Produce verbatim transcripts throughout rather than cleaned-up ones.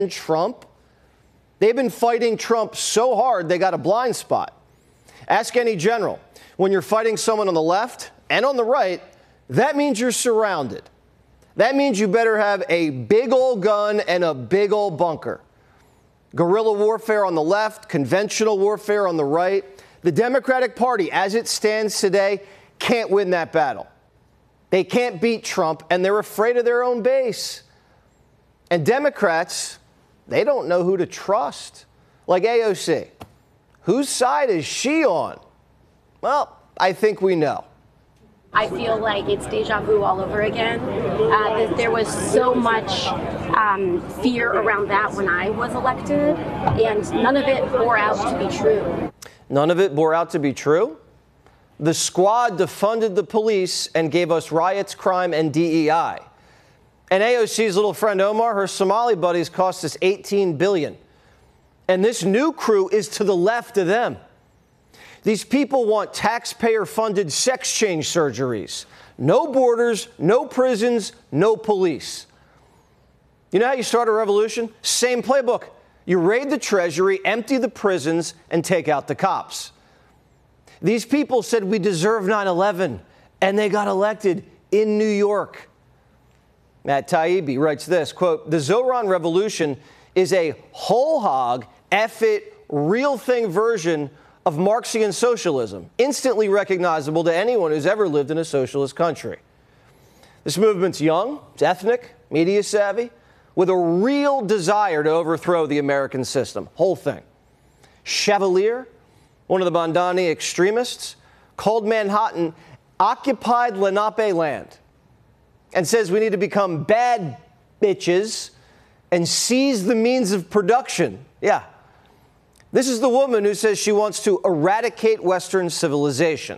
Trump. They've been fighting Trump so hard they got a blind spot. Ask any general. When you're fighting someone on the left and on the right, that means you're surrounded. That means you better have a big old gun and a big old bunker. Guerrilla warfare on the left, conventional warfare on the right. The Democratic Party, as it stands today, can't win that battle. They can't beat Trump, and they're afraid of their own base. And Democrats, they don't know who to trust. Like A O C. Whose side is she on? Well, I think we know. I feel like it's deja vu all over again. Uh, there was so much um, fear around that when I was elected, and none of it bore out to be true. None of it bore out to be true? The squad defunded the police and gave us riots, crime, and D E I. And A O C's little friend Omar, her Somali buddies cost us eighteen billion dollars. And this new crew is to the left of them. These people want taxpayer-funded sex change surgeries. No borders, no prisons, no police. You know how you start a revolution? Same playbook. You raid the Treasury, empty the prisons, and take out the cops. These people said we deserve nine eleven, and they got elected in New York. Matt Taibbi writes this, quote, "The Zoran Revolution is a whole hog, F it, real thing version of Marxian socialism, instantly recognizable to anyone who's ever lived in a socialist country." This movement's young, it's ethnic, media savvy, with a real desire to overthrow the American system. Whole thing. Chevalier, one of the Bandani extremists, called Manhattan occupied Lenape land and says we need to become bad bitches and seize the means of production. Yeah. This is the woman who says she wants to eradicate Western civilization.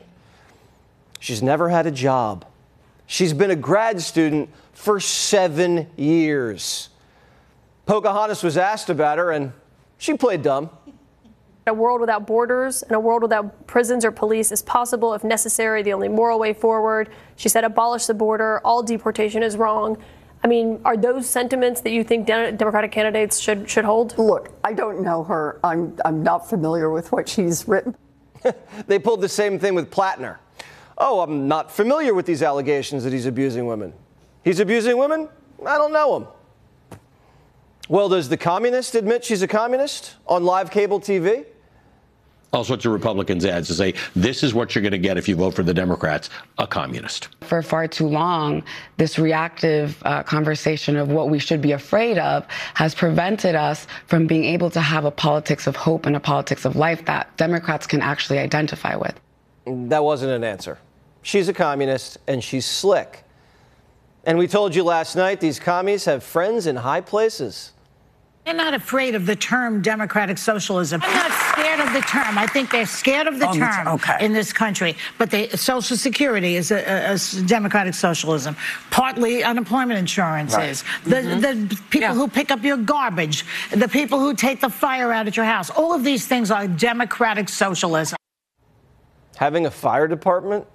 She's never had a job. She's been a grad student for seven years. Pocahontas was asked about her, and she played dumb. A world without borders and a world without prisons or police is possible if necessary, the only moral way forward. She said abolish the border, all deportation is wrong. I mean, are those sentiments that you think de- Democratic candidates should should hold? Look, I don't know her. I'm I'm not familiar with what she's written. They pulled the same thing with Plattner. Oh, I'm not familiar with these allegations that he's abusing women. He's abusing women? I don't know him. Well, does the communist admit she's a communist on live cable T V? All sorts of Republicans ads to say, this is what you're going to get if you vote for the Democrats, a communist. For far too long, this reactive uh, conversation of what we should be afraid of has prevented us from being able to have a politics of hope and a politics of life that Democrats can actually identify with. That wasn't an answer. She's a communist, and she's slick. And we told you last night, these commies have friends in high places. They're not afraid of the term democratic socialism. I'm not scared of the term. I think they're scared of the Um, term okay. in this country. But they, Social Security is a, a, a democratic socialism. Partly unemployment insurance Right. is. The, Mm-hmm. the people Yeah. who pick up your garbage, the people who take the fire out at your house, all of these things are democratic socialism. Having a fire department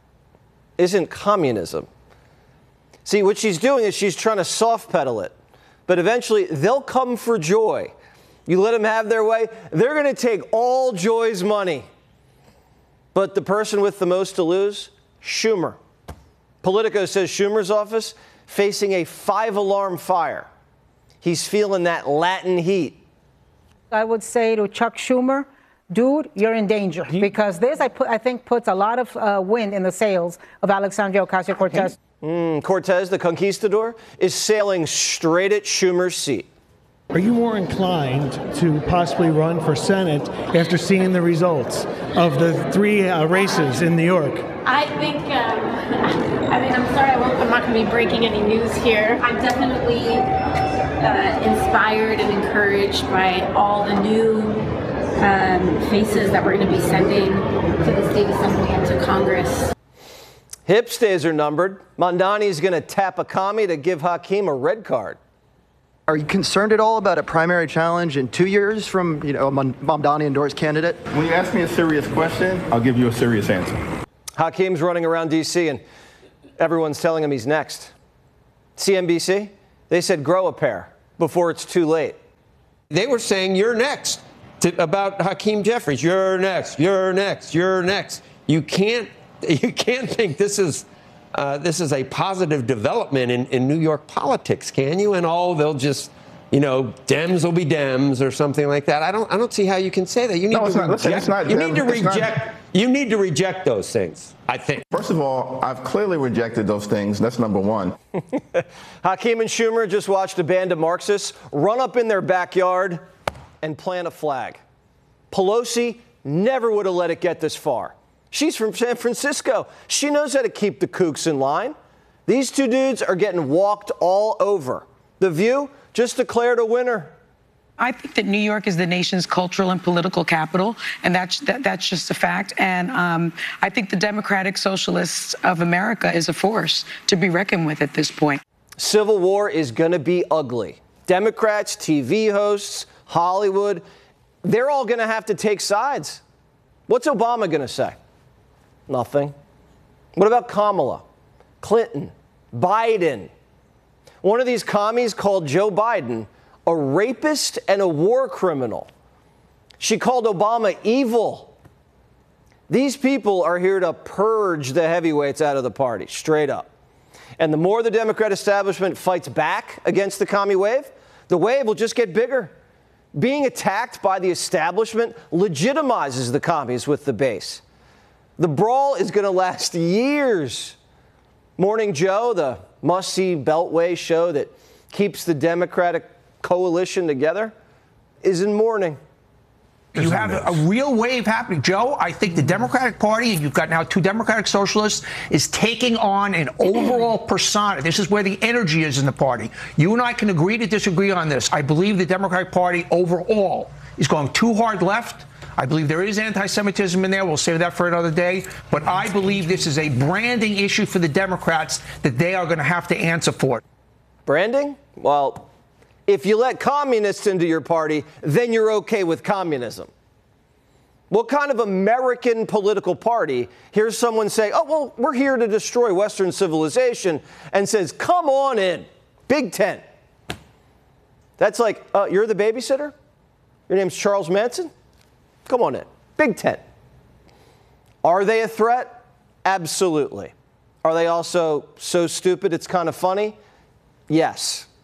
isn't communism. See, what she's doing is she's trying to soft pedal it. But eventually, they'll come for Joy. You let them have their way, they're going to take all Joy's money. But the person with the most to lose? Schumer. Politico says Schumer's office facing a five-alarm fire. He's feeling that Latin heat. I would say to Chuck Schumer, dude, you're in danger. Because this, I, put, I think, puts a lot of uh, wind in the sails of Alexandria Ocasio-Cortez. Mm, Cortez, the conquistador, is sailing straight at Schumer's seat. Are you more inclined to possibly run for Senate after seeing the results of the three uh, races in New York? I think, um, I mean, I'm sorry, I won't, I'm not going to be breaking any news here. I'm definitely uh, inspired and encouraged by all the new um, faces that we're going to be sending to the state assembly and to Congress. Hip's days are numbered. Mamdani's going to tap a commie to give Hakeem a red card. Are you concerned at all about a primary challenge in two years from, you know, a Mamdani endorsed candidate? When you ask me a serious question, I'll give you a serious answer. Hakeem's running around D C and everyone's telling him he's next. C N B C, they said grow a pair before it's too late. They were saying, you're next, to, about Hakeem Jeffries. You're next, you're next, you're next. You can't, you can't think this is, uh, this is a positive development in, in New York politics, can you? And oh, they'll just, you know, Dems will be Dems or something like that. I don't, I don't see how you can say that. You need No, to it's not. reject, Listen, it's not you Dems. need to It's not- reject, you need to reject those things, I think. First of all, I've clearly rejected those things. That's number one. Hakeem and Schumer just watched a band of Marxists run up in their backyard and plant a flag. Pelosi never would have let it get this far. She's from San Francisco. She knows how to keep the kooks in line. These two dudes are getting walked all over. The View just declared a winner. I think that New York is the nation's cultural and political capital, and that's that, that's just a fact. And um, I think the Democratic Socialists of America is a force to be reckoned with at this point. Civil war is going to be ugly. Democrats, T V hosts, Hollywood, they're all going to have to take sides. What's Obama going to say? Nothing. What about Kamala, Clinton, Biden? One of these commies called Joe Biden a rapist and a war criminal. She called Obama evil. These people are here to purge the heavyweights out of the party, straight up. And the more the Democrat establishment fights back against the commie wave, the wave will just get bigger. Being attacked by the establishment legitimizes the commies with the base. The brawl is going to last years. Morning Joe, the must-see Beltway show that keeps the Democratic coalition together, is in mourning. You have a real wave happening. Joe, I think the Democratic Party, and you've got now two Democratic Socialists, is taking on an overall persona. This is where the energy is in the party. You and I can agree to disagree on this. I believe the Democratic Party overall is going too hard left. I believe there is anti-Semitism in there. We'll save that for another day. But I believe this is a branding issue for the Democrats that they are going to have to answer for. Branding? Well, if you let communists into your party, then you're okay with communism. What kind of American political party hears someone say, oh, well, we're here to destroy Western civilization, and says, come on in, Big Ten. That's like, uh, you're the babysitter? Your name's Charles Manson? Come on in, Big Ten. Are they a threat? Absolutely. Are they also so stupid it's kind of funny? Yes.